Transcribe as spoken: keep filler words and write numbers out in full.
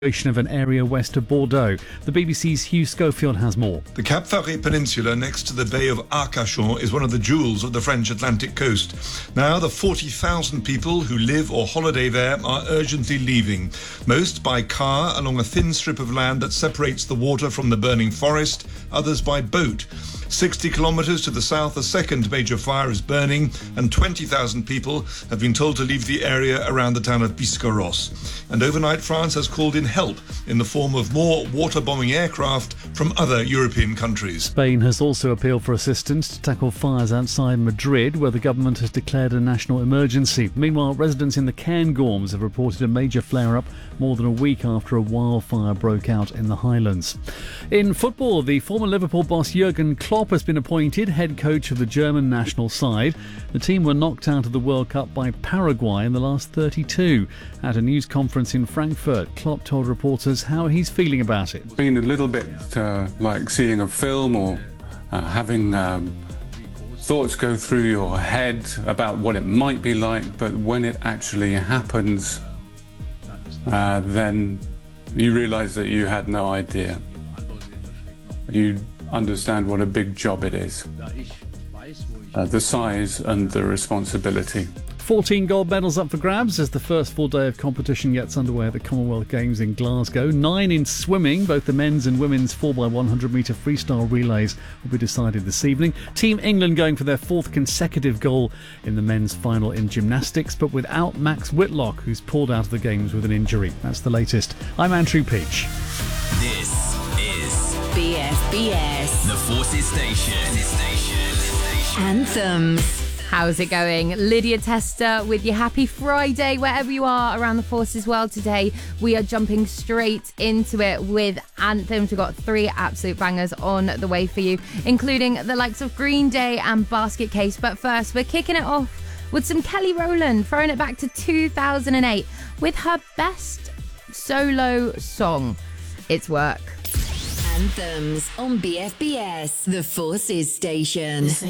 Of an area west of Bordeaux. The B B C's Hugh Schofield has more. The Cap Ferret Peninsula next to the Bay of Arcachon is one of the jewels of the French Atlantic coast. Now the forty thousand people who live or holiday there are urgently leaving, most by car along a thin strip of land that separates the water from the burning forest, others by boat. sixty kilometres to the south, a second major fire is burning, and twenty thousand people have been told to leave the area around the town of Biscarrosse. And overnight, France has called in help in the form of more water-bombing aircraft from other European countries. Spain has also appealed for assistance to tackle fires outside Madrid, where the government has declared a national emergency. Meanwhile, residents in the Cairngorms have reported a major flare-up more than a week after a wildfire broke out in the Highlands. In football, the former Liverpool boss Jurgen Klopp has been appointed head coach of the German national side. The team were knocked out of the World Cup by Paraguay in the last thirty-two. At a news conference in Frankfurt, Klopp told reporters how he's feeling about it. It's been a little bit uh, like seeing a film or uh, having um, thoughts go through your head about what it might be like, but when it actually happens, uh, then you realise that you had no idea. You understand what a big job it is, uh, the size and the responsibility. fourteen gold medals up for grabs as the first full day of competition gets underway at the Commonwealth Games in Glasgow. Nine in swimming. Both the men's and women's four by one hundred metre freestyle relays will be decided this evening. Team England going for their fourth consecutive goal in the men's final in gymnastics, but without Max Whitlock, who's pulled out of the Games with an injury. That's the latest. I'm Andrew Peach. This is B F B S, the Forces Station. Anthems. How's it going? Lydia Tester with your happy Friday wherever you are around the Forces world today. We are jumping straight into it with anthems. We've got three absolute bangers on the way for you, including the likes of Green Day and Basket Case. But first, we're kicking it off with some Kelly Rowland, throwing it back to two thousand eight with her best solo song, It's Work. Anthems on B F B S, the Forces Station.